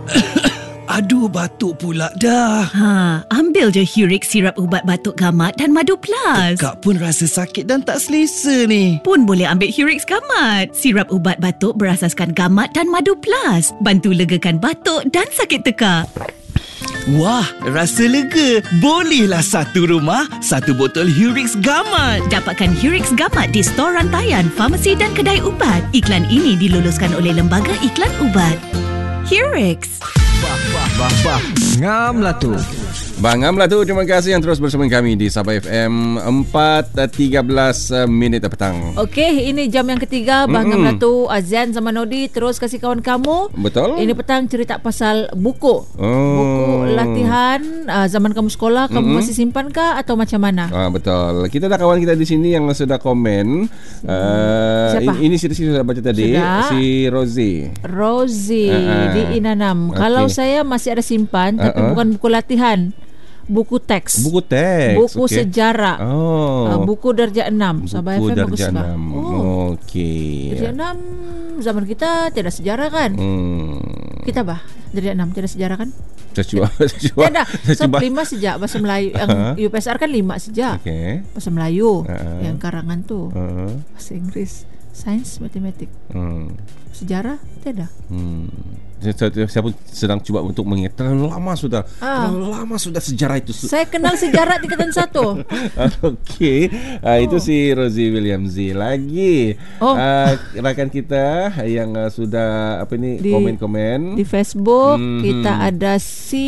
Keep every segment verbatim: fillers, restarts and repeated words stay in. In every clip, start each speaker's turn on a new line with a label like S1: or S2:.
S1: Aduh, batuk pula dah.
S2: Ha, ambil je Hurix sirap ubat batuk gamat dan madu plus.
S1: Kak pun rasa sakit dan tak selesa ni.
S2: Pun boleh ambil Hurix gamat. Sirap ubat batuk berasaskan gamat dan madu plus. Bantu legakan batuk dan sakit tekak.
S1: Wah, rasa lega. Bolehlah satu rumah, satu botol Hurix gamat.
S2: Dapatkan Hurix gamat di stor rantaian, farmasi dan kedai ubat. Iklan ini diluluskan oleh Lembaga Iklan Ubat. Hurix.
S3: Bah, bah, bah, bah. Ngamlah tu.
S4: Bang Amlah tu, terima kasih yang terus bersama kami di Sabah F M. Empat tiga belas minit petang.
S5: Okey, ini jam yang ketiga. Bang mm-hmm. Amlah tu, Azan sama Nodi terus kasih kawan kamu.
S4: Betul.
S5: Ini petang cerita pasal buku.
S4: Oh.
S5: Buku latihan uh, zaman kamu sekolah. Kamu mm-hmm. masih simpan kah atau macam mana?
S4: Ah, betul. Kita ada kawan kita di sini yang sudah komen. Hmm. Uh,
S5: Siapa?
S4: Ini sudah sudah baca tadi.
S5: Sudah.
S4: Si Rosie.
S5: Rosie
S4: uh-uh.
S5: di Inanam.
S4: Okay.
S5: Kalau saya masih ada simpan, tapi
S4: uh-uh.
S5: bukan buku latihan. Buku teks.
S4: Buku teks.
S5: Buku
S4: okay.
S5: sejarah.
S4: Oh.
S5: Uh, buku darjah enam. Sabah F M bagus sebab.
S4: Oh. Okey.
S5: Darjah enam zaman kita tiada sejarah kan?
S4: Hmm.
S5: Kita bah darjah enam tiada sejarah kan?
S4: Saya cuba. Saya cuba.
S5: Tiada. So lima sejak bahasa Melayu. Yang U P S R kan lima sejak.
S4: Okey.
S5: Bahasa Melayu.
S4: Uh-huh.
S5: Yang karangan tu.
S4: Uh-huh.
S5: Bahasa Inggeris, sains, matematik.
S4: Hmm.
S5: Sejarah tiada.
S4: Hmm. Saya, saya pun sedang cuba untuk mengingat. Terlalu lama sudah ah. Terlalu lama sudah sejarah itu.
S5: Saya kenal sejarah tingkatan satu.
S4: Okey, uh, itu oh. si Rosie William Z lagi. Oh. Uh, rakan kita yang uh, sudah apa ni di, komen-komen
S5: di Facebook. Mm-hmm. Kita ada si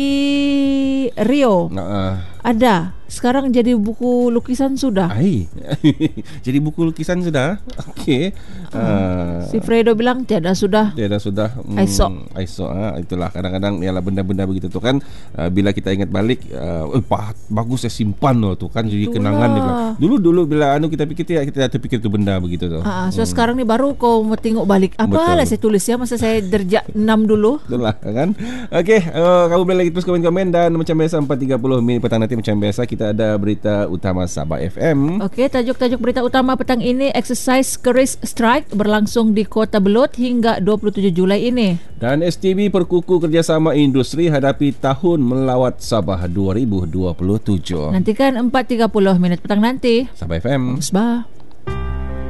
S5: Rio. Uh-uh. Ada. Sekarang jadi buku lukisan sudah.
S4: Ai. Jadi buku lukisan sudah. Okey. Uh,
S5: si Fredo bilang tiada sudah.
S4: Tiada sudah.
S5: Hmm, Aiso.
S4: Aiso ah, itulah kadang-kadang ialah benda-benda begitu tu kan, uh, bila kita ingat balik, uh, eh, bagus saya simpan loh tu kan, jadi itulah kenangan dia bilang. Dulu-dulu bila anu kita fikir kita, kita terfikir tu benda begitu tu.
S5: Ah, so hmm. sekarang ni baru kau mau tengok balik. Apalah saya tulis ya masa saya darjah enam dulu.
S4: Itulah kan. Okey, uh, kamu boleh lagi terus komen-komen dan macam biasa empat tiga puluh minit petang nanti macam biasa kita ada berita utama Sabah F M.
S5: Okey, tajuk-tajuk berita utama petang ini, exercise keris strike berlangsung di Kota Belud hingga dua puluh tujuh Julai ini.
S4: Dan S T B perkuku kerjasama industri hadapi tahun melawat Sabah dua ribu dua puluh tujuh.
S5: Nantikan empat tiga puluh minit petang nanti.
S4: Sabah F M.
S5: Sabah.